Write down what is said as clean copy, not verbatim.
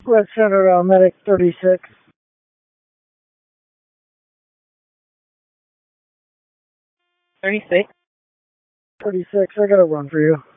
Red Center, medic 36. 36? 36, I got a run for you.